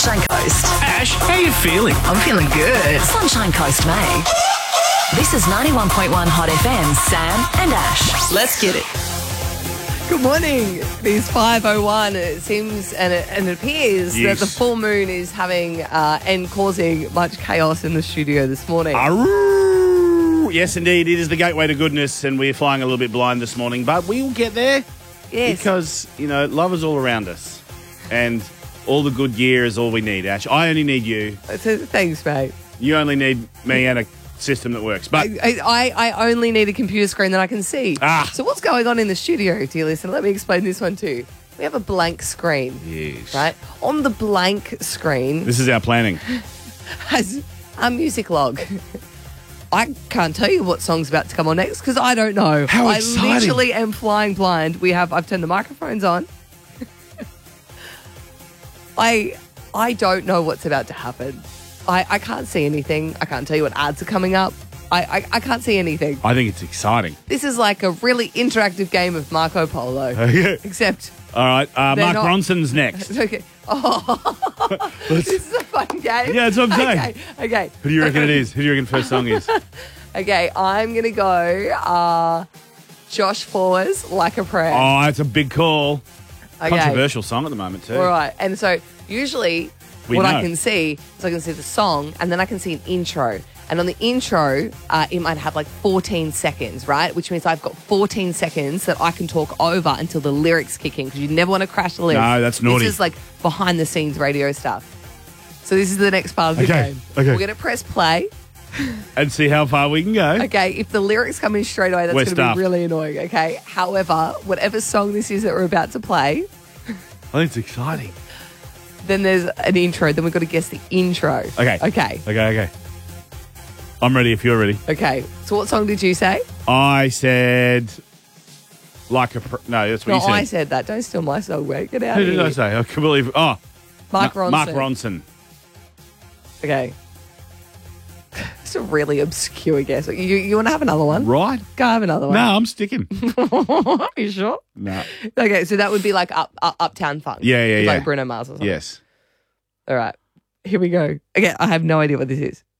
Sunshine Coast. Ash, how you feeling? I'm feeling good. Sunshine Coast, mate. This is 91.1 Hot FM, Sam and Ash. Let's get it. Good morning. It is 5:01. It seems and it appears that the full moon is having and causing much chaos in the studio this morning. Arroo! Yes, indeed. It is the gateway to goodness, and we're flying a little bit blind this morning, but we will get there. Yes. Because, love is all around us, and all the good gear is all we need, Ash. I only need you. Thanks, mate. You only need me and a system that works. But I only need a computer screen that I can see. Ah. So what's going on in the studio, dear listener? Let me explain this one too. We have a blank screen. Yes. Right? On the blank screen This is our planning. has a music log. I can't tell you what song's about to come on next because I don't know. How I exciting. literally am flying blind. I've turned the microphones on. I don't know what's about to happen. I can't see anything. I can't tell you what ads are coming up. I can't see anything. I think it's exciting. This is like a really interactive game of Marco Polo. Except All right. Mark not- Ronson's next. okay. Oh, this is a fun game. Yeah, that's what I'm saying. Okay. Who do you reckon it is? Who do you reckon first song is? Okay, I'm gonna go Josh Fours, Like a Prayer. Oh, it's a big call. Okay. Controversial song at the moment, too. All right. And so usually We what know. I can see is I can see the song and then I can see an intro. And on the intro, it might have like 14 seconds, right? Which means I've got 14 seconds that I can talk over until the lyrics kick in because you never want to crash the lyrics. No, that's naughty. This is like behind the scenes radio stuff. So this is the next part of the Okay, game. okay. We're going to press play. And see how far we can go. Okay, if the lyrics come in straight away, that's We're going to stuffed. be really annoying, okay? However, whatever song this is that we're about to play, I think it's exciting. then there's an intro. Then we've got to guess the intro. Okay. Okay. I'm ready if you're ready. Okay. So what song did you say? I said no, that's what No, you said. I said that. Don't steal my song, mate. Get out Who of did here. I say? I can believe. Oh, Mark Ronson. Mark Ronson. Okay. It's a really obscure guess. You want to have another one? Right? Go have another one. No, I'm sticking. You sure? No. Okay, so that would be like Uptown Funk. Yeah. Like Bruno Mars or something. Yes. All right. Here we go. Okay, I have no idea what this is.